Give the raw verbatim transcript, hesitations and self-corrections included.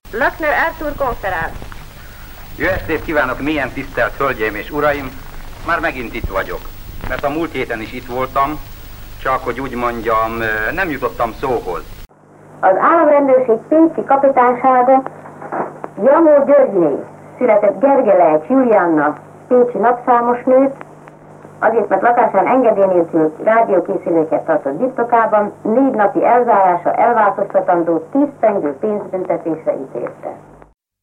Lökner Arthur konferál. Jó estét kívánok, mélyen tisztelt hölgyeim és uraim! Már megint itt vagyok, mert a múlt héten is itt voltam, csak hogy úgy mondjam, nem jutottam szóhoz. Az államrendőrség pécsi kapitánysága Jamó Györgyné született Gergelejcs Julianna pécsi napszámos nőt, azért, mert lakásán engedély nélkül rádiókészüléket tartott birtokában, négy napi elzárása elváltoztatandó tíz pengő pénzbüntetésre ítélte.